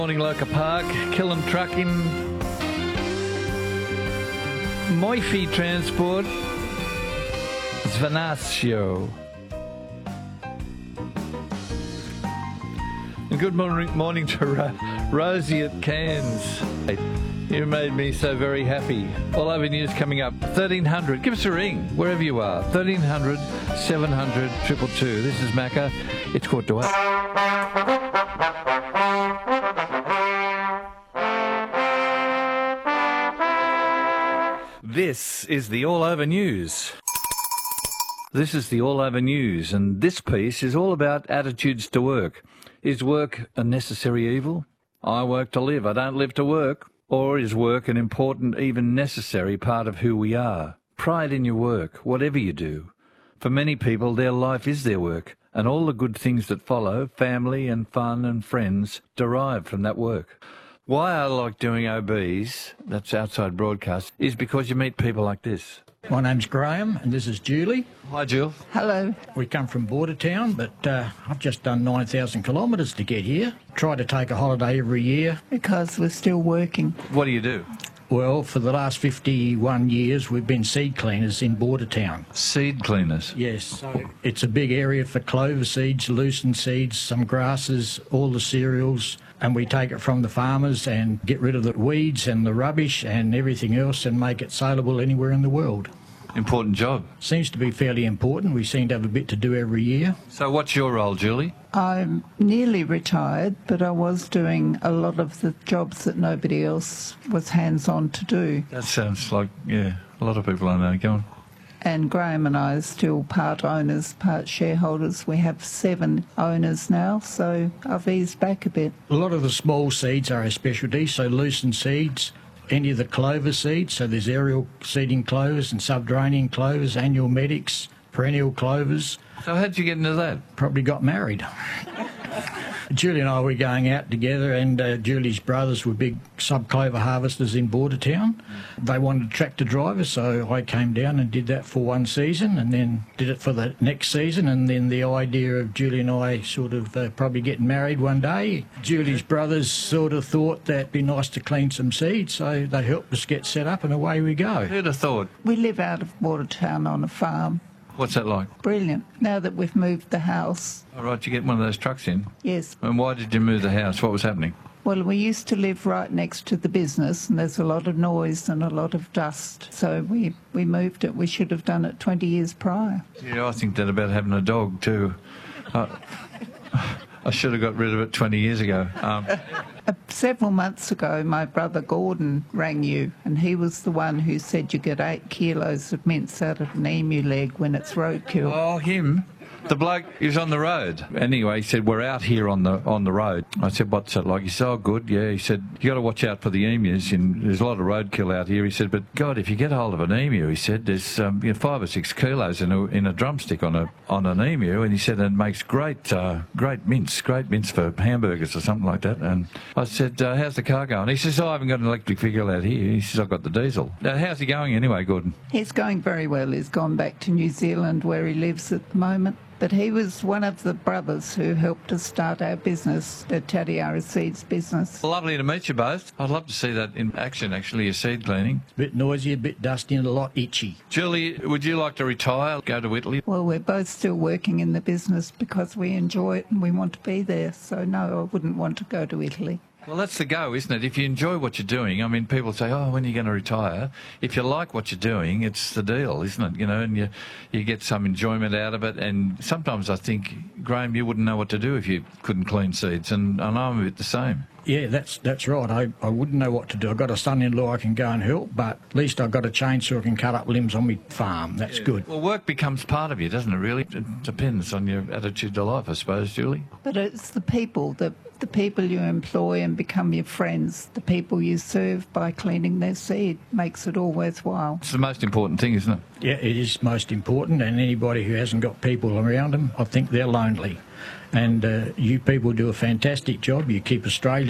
Morning Loka Park, Killam Trucking, Moifi Transport, Svanasio. And good morning to Rosie at Cairns. You made me so very happy. All Over News coming up. 1300. Give us a ring wherever you are. 1300 700 222. This is Macca. It's Court to This is the All Over News. This is the All Over News, and this piece is all about attitudes to work. Is work a necessary evil? I work to live, I don't live to work. Or is work an important, even necessary part of who we are? Pride in your work, whatever you do. For many people, their life is their work, and all the good things that follow, family and fun and friends, derive from that work. Why I like doing OBs, that's outside broadcast, is because you meet people like this. My name's Graham and this is Julie. Hi, Jill. Hello. We come from Border Town, but I've just done 9,000 kilometres to get here. Try to take a holiday every year. Because we're still working. What do you do? Well, for the last 51 years, we've been seed cleaners in Border Town. Seed cleaners? Yes. So it's a big area for clover seeds, lucerne seeds, some grasses, all the cereals, and we take it from the farmers and get rid of the weeds and the rubbish and everything else and make it saleable anywhere in the world. Important job. Seems to be fairly important. We seem to have a bit to do every year. So what's your role, Julie? I'm nearly retired, but I was doing a lot of the jobs that nobody else was hands-on to do. That sounds like, yeah, a lot of people I know. Go on. And Graham and I are still part owners, part shareholders. We have 7 owners now, so I've eased back a bit. A lot of the small seeds are our specialty, so lucerne seeds, any of the clover seeds, so there's aerial seeding clovers and subterranean clovers, annual medics, perennial clovers. So how'd you get into that? Probably got married. Julie and I were going out together, and Julie's brothers were big sub-clover harvesters in Border Town. They wanted a tractor driver, so I came down and did that for one season and then did it for the next season. And then the idea of Julie and I sort of probably getting married one day, Julie's brothers sort of thought that it'd be nice to clean some seeds, so they helped us get set up and away we go. Who'd have thought? We live out of Border Town on a farm. What's that like? Brilliant. Now that we've moved the house. All right, you get one of those trucks in. Yes. And why did you move the house? What was happening? Well, we used to live right next to the business, and there's a lot of noise and a lot of dust. So we moved it. We should have done it 20 years prior. Yeah, I think that about having a dog too. I should have got rid of it 20 years ago. Several months ago, my brother Gordon rang you, and he was the one who said you get 8 kilos of mince out of an emu leg when it's roadkill. Oh, him? The bloke, he was on the road. Anyway, he said, we're out here on the road. I said, what's that like? He said, oh, good, yeah. He said, you got to watch out for the emus. And there's a lot of roadkill out here. He said, but God, if you get hold of an emu, he said, there's 5 or 6 kilos in a drumstick on an emu. And he said, it makes great mince for hamburgers or something like that. And I said, how's the car going? He says, I haven't got an electric vehicle out here. He says, I've got the diesel. Now, how's he going anyway, Gordon? He's going very well. He's gone back to New Zealand where he lives at the moment. But he was one of the brothers who helped us start our business, the Tatiara Seeds business. Lovely to meet you both. I'd love to see that in action, actually, your seed cleaning. A bit noisy, a bit dusty and a lot itchy. Julie, would you like to retire, go to Italy? Well, we're both still working in the business because we enjoy it and we want to be there. So, no, I wouldn't want to go to Italy. Well, that's the go, isn't it? If you enjoy what you're doing, I mean, people say, oh, when are you going to retire? If you like what you're doing, it's the deal, isn't it? You know, and you get some enjoyment out of it. And sometimes I think, Graham, you wouldn't know what to do if you couldn't clean seeds. And I'm a bit the same. Yeah, that's right. I wouldn't know what to do. I've got a son-in-law I can go and help, but at least I've got a chainsaw I can cut up limbs on my farm. That's good. Well, work becomes part of you, doesn't it, really? It depends on your attitude to life, I suppose, Julie. But it's the people, the people you employ and become your friends, the people you serve by cleaning their seed, makes it all worthwhile. It's the most important thing, isn't it? Yeah, it is most important, and anybody who hasn't got people around them, I think they're lonely. And you people do a fantastic job. You keep Australia